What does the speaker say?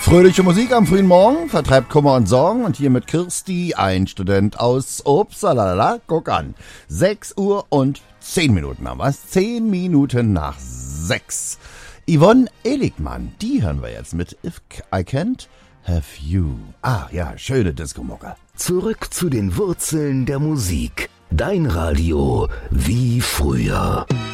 Fröhliche Musik am frühen Morgen, vertreibt Kummer und Sorgen und hier mit Kirsti, ein Student aus Upsala. Guck an, 6 Uhr und 10 Minuten haben wir's, 10 Minuten nach 6. Yvonne Eligmann, die hören wir jetzt mit If I Can't Have You. Ah ja, schöne Disco-Mucke. Zurück zu den Wurzeln der Musik. Dein Radio wie früher.